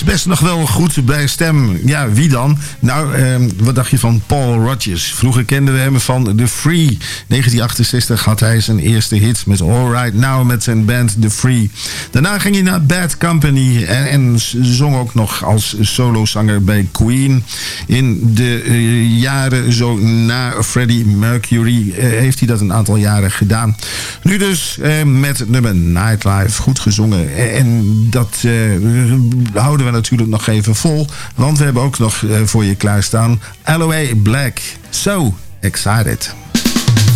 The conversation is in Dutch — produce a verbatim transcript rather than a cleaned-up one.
is best nog wel goed bij stem. Ja, wie dan? Nou, eh, wat dacht je van Paul Rodgers? Vroeger kenden we hem van The Free. negentien achtenzestig had hij zijn eerste hit met All Right Now met zijn band The Free. Daarna ging hij naar Bad Company en, en zong ook nog als solozanger bij Queen. In de uh, jaren zo na Freddie Mercury uh, heeft hij dat een aantal jaren gedaan. Nu dus uh, met het nummer Nightlife, goed gezongen. En dat uh, houden we natuurlijk nog even vol, want we hebben ook nog uh, voor je klaarstaan Aloe Black. So excited.